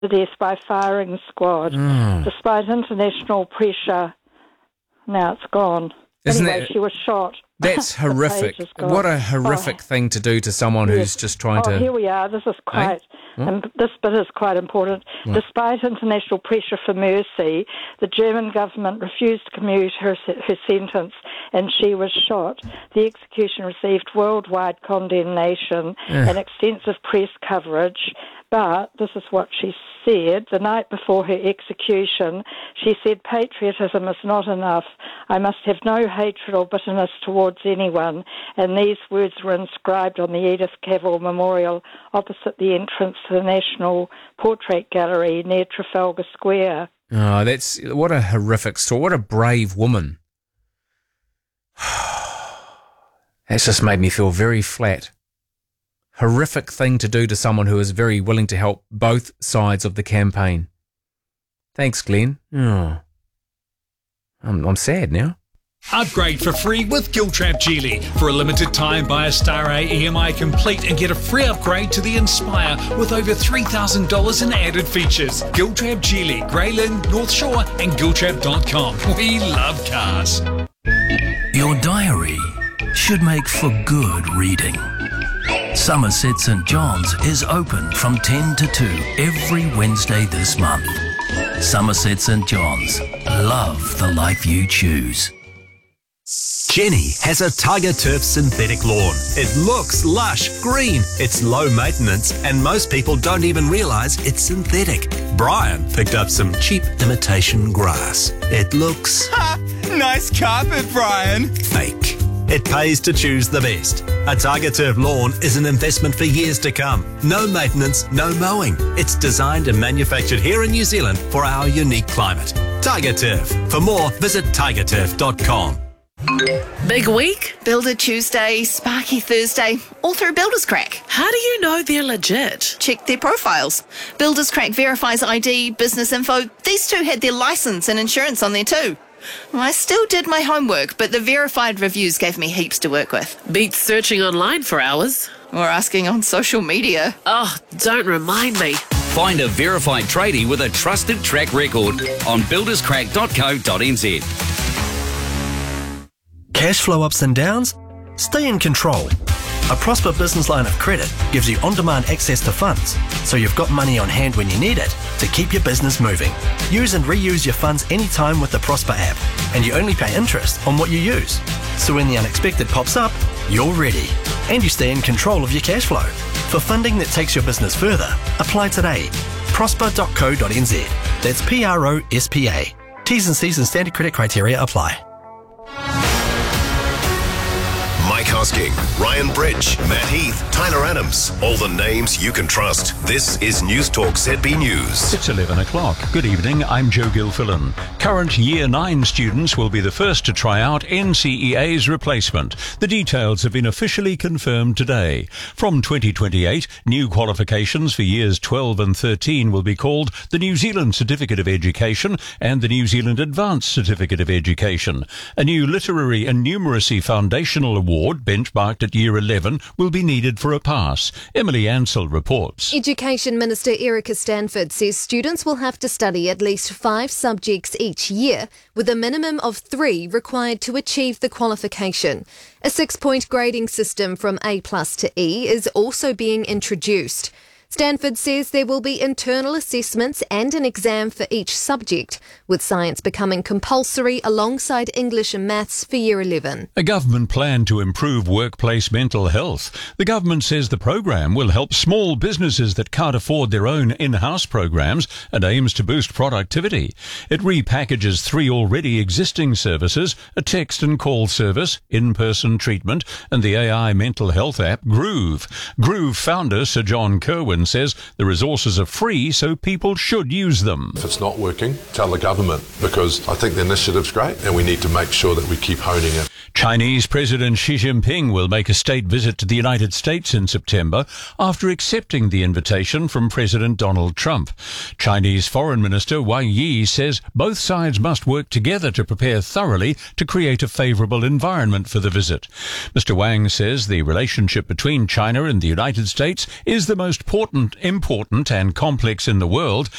to death by firing squad. Despite international pressure, now it's gone. She was shot. That's horrific. What a horrific thing to do to someone who's just trying to... Here we are. This is quite... And this bit is quite important. Despite international pressure for mercy, the German government refused to commute her sentence, and she was shot. The execution received worldwide condemnation and extensive press coverage. But this is what she said. The night before her execution, she said, "Patriotism is not enough. I must have no hatred or bitterness towards anyone." And these words were inscribed on the Edith Cavell Memorial opposite the entrance to the National Portrait Gallery near Trafalgar Square. Oh, what a horrific story. What a brave woman. That's just made me feel very flat. Horrific thing to do to someone who is very willing to help both sides of the campaign. Thanks, Glenn. Oh, I'm sad now. Upgrade for free with Giltrap Geely. For a limited time, buy a Star A EMI Complete and get a free upgrade to the Inspire with over $3,000 in added features. Giltrap Geely, Greyland, North Shore and Giltrap.com. We love cars. Your diary should make for good reading. Somerset St John's is open from 10 to 2 every Wednesday this month. Somerset St John's. Love the life you choose. Jenny has a Tiger Turf synthetic lawn. It looks lush, green, it's low maintenance, and most people don't even realise it's synthetic. Brian picked up some cheap imitation grass. It looks... Nice carpet, Brian. Fake. It pays to choose the best. A Tiger Turf lawn is an investment for years to come. No maintenance, no mowing. It's designed and manufactured here in New Zealand for our unique climate. Tiger Turf. For more, visit tigerturf.com. Big week? Builder Tuesday, Sparky Thursday, all through Builders Crack. How do you know they're legit? Check their profiles. Builders Crack verifies ID, business info. These two had their license and insurance on there too. I still did my homework, but the verified reviews gave me heaps to work with. Beats searching online for hours. Or asking on social media. Oh, don't remind me. Find a verified tradie with a trusted track record on builderscrack.co.nz. Cash flow ups and downs? Stay in control. A Prosper business line of credit gives you on-demand access to funds, so you've got money on hand when you need it to keep your business moving. Use and reuse your funds anytime with the Prosper app, and you only pay interest on what you use. So when the unexpected pops up, you're ready, and you stay in control of your cash flow. For funding that takes your business further, apply today. Prosper.co.nz. That's PROSPA. T's and C's and standard credit criteria apply. Mike Hosking, Ryan Bridge, Matt Heath, Tyler Adams. All the names you can trust. This is News Talk ZB News. It's 11 o'clock. Good evening, I'm Joe Gilfillan. Current Year 9 students will be the first to try out NCEA's replacement. The details have been officially confirmed today. From 2028, new qualifications for Years 12 and 13 will be called the New Zealand Certificate of Education and the New Zealand Advanced Certificate of Education. A new Literary and Numeracy Foundational Award benchmarked at Year 11 will be needed for a pass. Emily Ansell reports. Education Minister Erica Stanford says students will have to study at least 5 subjects each year, with a minimum of 3 required to achieve the qualification. A 6-point grading system from A+ to E is also being introduced. Stanford says there will be internal assessments and an exam for each subject, with science becoming compulsory alongside English and maths for Year 11. A government plan to improve workplace mental health. The government says the program will help small businesses that can't afford their own in-house programs and aims to boost productivity. It repackages 3 already existing services, a text and call service, in-person treatment, and the AI mental health app Groove. Groove founder Sir John Kerwin says the resources are free, so people should use them. If it's not working, tell the government, because I think the initiative's great and we need to make sure that we keep honing it. Chinese President Xi Jinping will make a state visit to the United States in September after accepting the invitation from President Donald Trump. Chinese Foreign Minister Wang Yi says both sides must work together to prepare thoroughly to create a favourable environment for the visit. Mr. Wang says the relationship between China and the United States is the most important important and complex in the world,